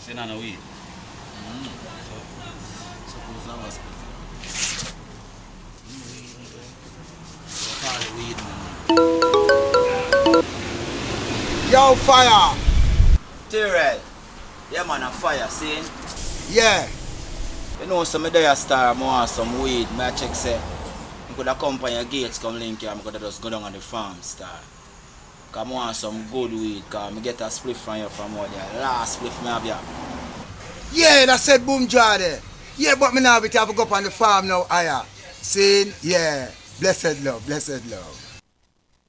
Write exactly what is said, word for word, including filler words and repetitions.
So you know weed. Mm. So, suppose I was call it weed, man. Yo, fire! T-Red. Yeah, man, a fire, see? Yeah. You know, some of the star, I want some weed. I check, say, I could have come by your gates, come link here, I could just go down on the farm, star. Because I want some good weed, because I get a split from you from all there. Last split from you. Yeah, that said boom jar there. Yeah, but me now, we have to go up on the farm now, higher. See? Yeah. Blessed love, blessed love.